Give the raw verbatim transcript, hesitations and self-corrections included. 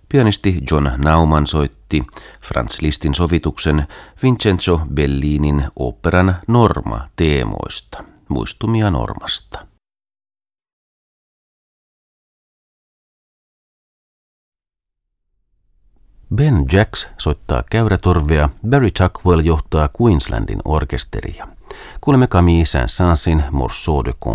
Pianisti John Naumann soitti Franz Lisztin sovituksen Vincenzo Bellinin oopperan Norma teemoista, muistumia Normasta. Ben Jacks soittaa käyrätorvea, Barry Tuckwell johtaa Queenslandin orkesteria. Kuulemme Camille Saint-Saënsin Morceau de